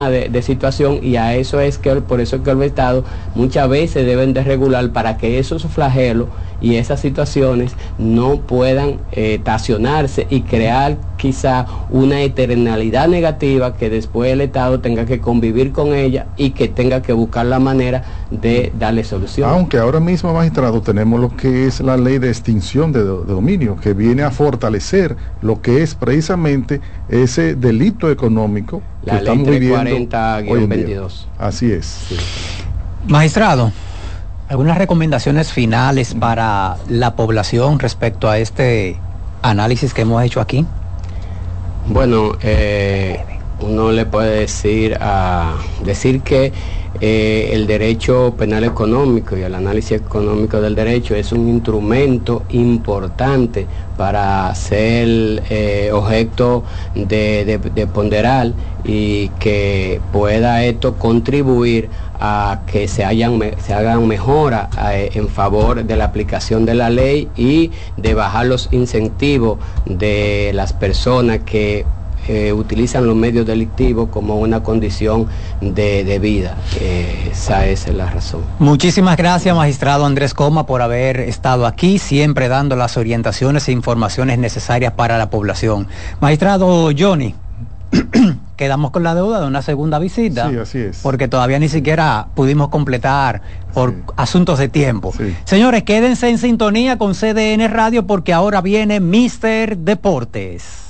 tema de situación, y a eso es que, por eso es que los estados muchas veces deben de regular para que esos flagelos y esas situaciones no puedan estacionarse y crear quizá una eternalidad negativa que después el Estado tenga que convivir con ella y que tenga que buscar la manera de darle solución. Aunque ahora mismo, magistrado, tenemos lo que es la ley de extinción de dominio, que viene a fortalecer lo que es precisamente ese delito económico la que estamos viviendo 340-22. Así es. Sí. Magistrado, ¿algunas recomendaciones finales para la población respecto a este análisis que hemos hecho aquí? Bueno, uno le puede decir que el derecho penal económico y el análisis económico del derecho es un instrumento importante para ser objeto de ponderar, y que pueda esto contribuir a que se hagan mejoras en favor de la aplicación de la ley y de bajar los incentivos de las personas que utilizan los medios delictivos como una condición de vida. Esa es la razón. Muchísimas gracias, magistrado Andrés Coma, por haber estado aquí, siempre dando las orientaciones e informaciones necesarias para la población. Magistrado Johnny, quedamos con la deuda de una segunda visita. Sí, así es. Porque todavía ni siquiera pudimos completar por asuntos de tiempo. Sí. Señores, quédense en sintonía con CDN Radio, porque ahora viene Mister Deportes.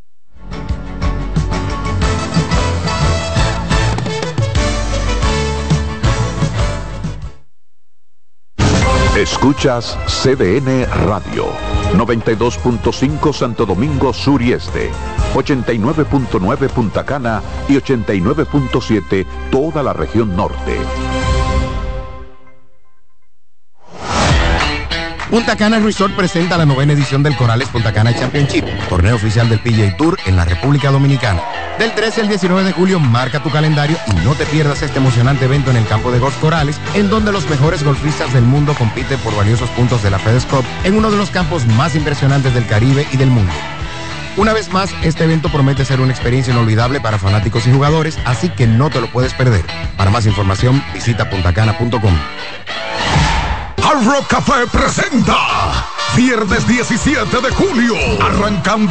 Escuchas CDN Radio, 92.5 Santo Domingo Sur y Este, 89.9 Punta Cana y 89.7 toda la región norte. Punta Cana Resort presenta la 9ª edición del Corales Punta Cana Championship, torneo oficial del PGA Tour en la República Dominicana. Del 13 al 19 de julio, marca tu calendario y no te pierdas este emocionante evento en el campo de golf Corales, en donde los mejores golfistas del mundo compiten por valiosos puntos de la FedEx Cup en uno de los campos más impresionantes del Caribe y del mundo. Una vez más, este evento promete ser una experiencia inolvidable para fanáticos y jugadores, así que no te lo puedes perder. Para más información, visita puntacana.com. Hard Rock Café presenta viernes 17 de julio, arrancando